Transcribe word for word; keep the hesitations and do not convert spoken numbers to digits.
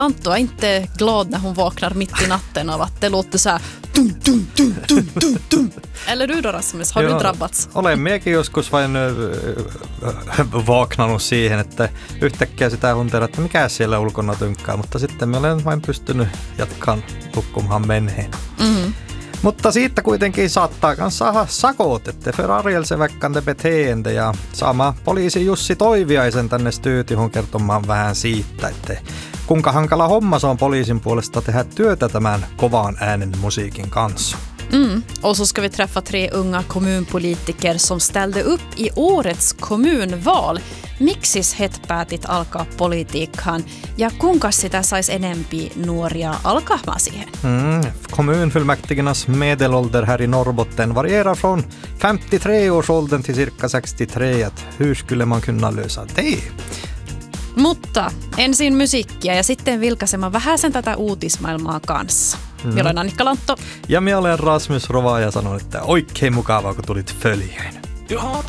Antto är inte glad när hon vaknar mitt i natten av att det låter så här dum, dum, dum, dum, dum, dum. Eller du då Rasmus, har Joo, du drabbats? Olen miekin joskus vain vaknanut siihen, että yhtäkkiä sitä tuntuu, että mikä siellä ulkona tynkkaa, mutta sitten mä olen vain pystynyt jatkaan nukkumaan menheen. Mm-hmm. Mutta siitä kuitenkin saattaa myös saada sakot, että förargelseväckande beteende ja sama poliisi Jussi Toiviaisen tänne studion kertomaan vähän siitä, että kuinka hankala homma se on poliisin puolesta tehdä työtä tämän kovan äänen musiikin kanssa. Mm. Och så ska vi träffa tre unga kommunpolitiker som ställde upp i årets kommunval. Miksis he päätit alkaa politiikkaan ja kuinka sitä saisi enempi nuoria alkamaan siihen? Mm. Kommunfullmäktigernas medelålder här i Norrbotten varierar från femtiotre-årsåldern till cirka sextiotre. Att hur skulle man kunna lösa det? Mutta ensin musiikkia ja sitten vilkaisemaan vähäsen tätä uutismaailmaa kanssa. Mm. Minä olen Annikka Lantto. Ja minä olen Rasmus Rova ja sanon, että oikein mukavaa kun tulit följeen.